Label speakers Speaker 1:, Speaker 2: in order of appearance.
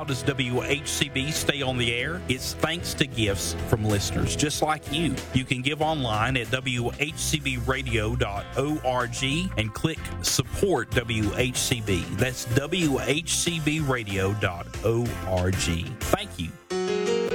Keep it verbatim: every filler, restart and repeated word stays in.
Speaker 1: does W H C B stay on the air? It's thanks to gifts from listeners just like you. You can give online at W H C B radio dot org and click support W H C B. That's W H C B radio dot org. Thank you.